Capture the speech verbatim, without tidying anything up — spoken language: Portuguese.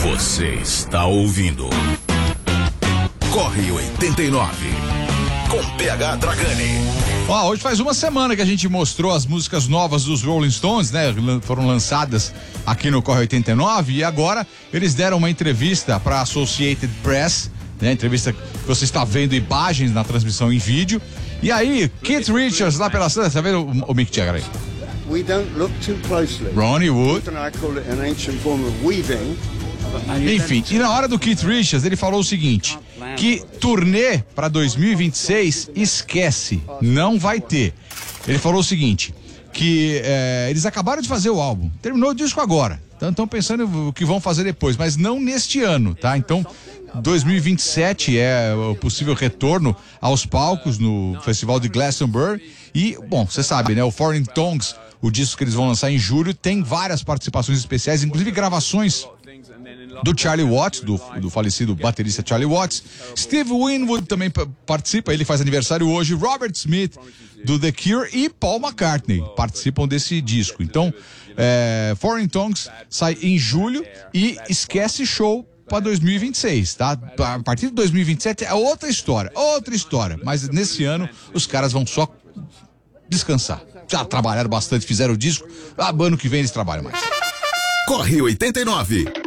Você está ouvindo Corre oitenta e nove com P H Dragani. Ó, hoje faz uma semana que a gente mostrou as músicas novas dos Rolling Stones, né? Foram lançadas aqui no Corre oitenta e nove e agora eles deram uma entrevista para a Associated Press, né? Entrevista que você está vendo imagens na transmissão em vídeo. E aí, Keith Richards lá pela cena, tá vendo o, o Mick Jagger aí? We don't look too closely. Ronnie Wood. I call it an ancient form of weaving. Enfim, e na hora do Keith Richards, ele falou o seguinte, que turnê para dois mil e vinte e seis, esquece, não vai ter. Ele falou o seguinte, que é, eles acabaram de fazer o álbum, terminou o disco agora, então estão pensando o que vão fazer depois, mas não neste ano, tá? Então, dois mil e vinte e sete é o possível retorno aos palcos no Festival de Glastonbury e, bom, você sabe, né? O Foreign Tongues, o disco que eles vão lançar em julho, tem várias participações especiais, inclusive gravações do Charlie Watts, do, do falecido baterista Charlie Watts. Steve Winwood também p- participa, ele faz aniversário hoje. Robert Smith, do The Cure, e Paul McCartney participam desse disco. Então, é, Foreign Tongues sai em julho e esquece show para dois mil e vinte e seis, tá? A partir de dois mil e vinte e sete é outra história, outra história. Mas nesse ano os caras vão só descansar. Já trabalharam bastante, fizeram o disco. Ah, ano que vem eles trabalham mais. Corre oitenta e nove.